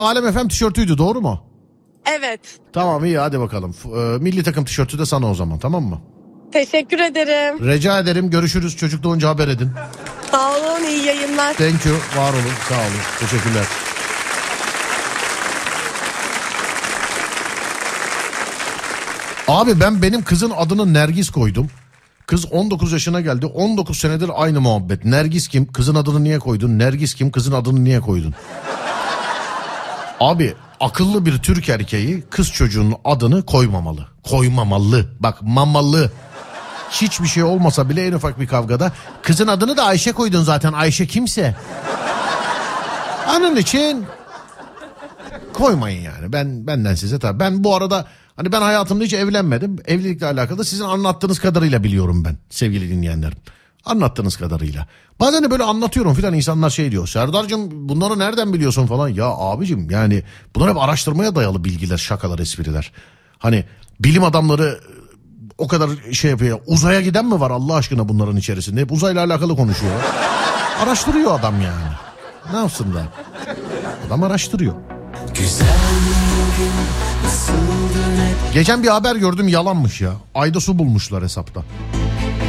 Alem FM tişörtüydü, doğru mu? Evet. Tamam, iyi, hadi bakalım. Milli takım tişörtü de sana o zaman, tamam mı? Teşekkür ederim. Rica ederim, görüşürüz, çocuk doğunca haber edin. Sağ olun, iyi yayınlar. Thank you, var olun, sağ olun, teşekkürler. Abi ben benim kızın adını Nergis koydum. Kız 19 yaşına geldi. 19 senedir aynı muhabbet. Nergis kim? Kızın adını niye koydun? Nergis kim? Kızın adını niye koydun? Abi akıllı bir Türk erkeği kız çocuğunun adını koymamalı. Koymamalı. Bak, mamalı. Hiçbir şey olmasa bile en ufak bir kavgada kızın adını da Ayşe koydun zaten. Ayşe kimse. Onun için koymayın yani. Benden size tabii. Ben bu arada hani ben hayatımda hiç evlenmedim. Evlilikle alakalı sizin anlattığınız kadarıyla biliyorum ben sevgili dinleyenlerim. Anlattığınız kadarıyla. Bazen de böyle anlatıyorum filan, insanlar şey diyor. Serdar'cığım bunları nereden biliyorsun falan. Ya abicim yani bunlar hep araştırmaya dayalı bilgiler, şakalar, espriler. Hani bilim adamları o kadar şey yapıyor. Uzaya giden mi var Allah aşkına bunların içerisinde? Hep uzayla alakalı konuşuyor. Araştırıyor adam yani. Ne yapsın da? Adam araştırıyor. Geçen bir haber gördüm, yalanmış ya. Ayda su bulmuşlar hesapta.